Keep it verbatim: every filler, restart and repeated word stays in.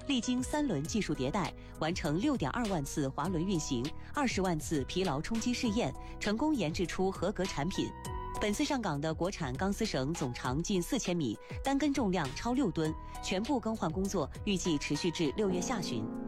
历经三轮技术迭代，完成六点二万次滑轮运行、二十万次疲劳冲击试验，成功研制出合格产品。本次上岗的国产钢丝绳总长近四千米，单根重量超六吨，全部更换工作预计持续至六月下旬。